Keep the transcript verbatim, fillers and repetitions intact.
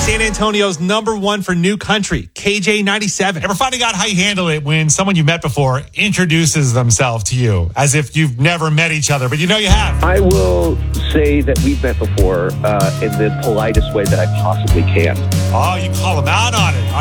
San Antonio's number one for new country, K J ninety-seven. Ever finding out how you handle it when someone you met before introduces themselves to you as if you've never met each other, but you know you have? I will say that we've met before uh, in the politest way that I possibly can. Oh, you call them out on it.